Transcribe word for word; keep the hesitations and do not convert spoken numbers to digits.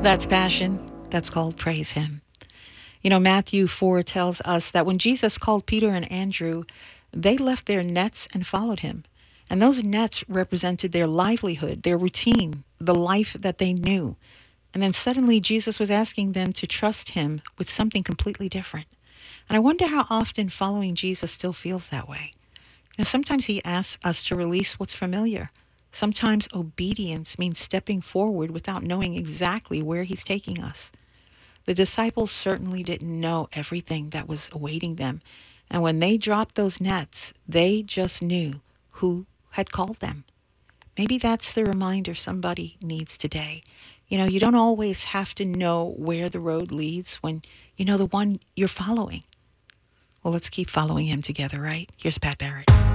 That's passion. That's called praise him. You know, Matthew four tells us that when Jesus called Peter and Andrew, they left their nets and followed him. And those nets represented their livelihood, their routine, the life that they knew. And then suddenly Jesus was asking them to trust him with something completely different. And I wonder how often following Jesus still feels that way. You know, sometimes he asks us to release what's familiar. Sometimes obedience means stepping forward without knowing exactly where he's taking us. The disciples certainly didn't know everything that was awaiting them. And when they dropped those nets, they just knew who had called them. Maybe that's the reminder somebody needs today. You know, you don't always have to know where the road leads when you know the one you're following. Well, let's keep following him together, right? Here's Pat Barrett.